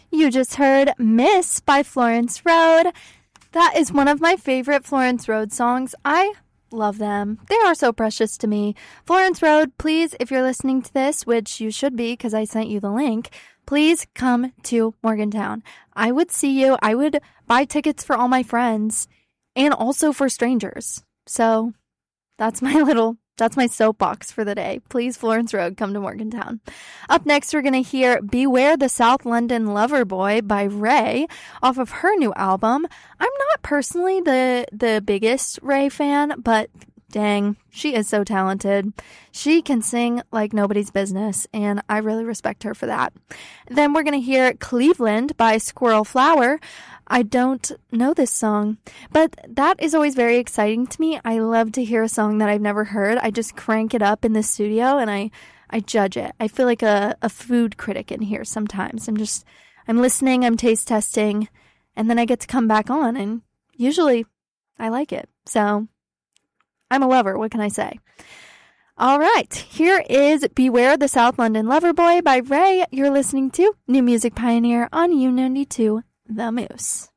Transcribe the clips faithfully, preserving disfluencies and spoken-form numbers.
You just heard Miss by Florence Road. That is one of my favorite Florence Road songs. I love them. They are so precious to me. Florence Road, please, if you're listening to this, which you should be because I sent you the link, please come to Morgantown. I would see you. I would buy tickets for all my friends and also for strangers. So that's my little, that's my soapbox for the day. Please, Florence Road, come to Morgantown. Up next, we're going to hear Beware the South London Lover Boy by Ray off of her new album. I'm not personally the, the biggest Ray fan, but dang, she is so talented. She can sing like nobody's business, and I really respect her for that. Then we're going to hear Cleveland by Squirrel Flower. I don't know this song, but that is always very exciting to me. I love to hear a song that I've never heard. I just crank it up in the studio and I, I judge it. I feel like a, a food critic in here sometimes. I'm just, I'm listening, I'm taste testing, and then I get to come back on, and usually I like it. So I'm a lover. What can I say? All right. Here is Beware the South London Lover Boy by Ray. You're listening to New Music Pioneer on U ninety-two. The Moose.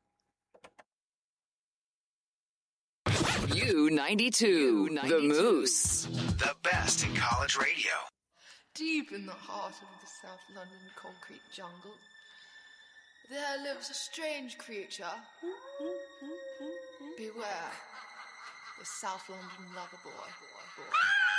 U ninety-two, The Moose. The best in college radio. Deep in the heart of the South London concrete jungle, there lives a strange creature. Beware the South London lover boy. boy.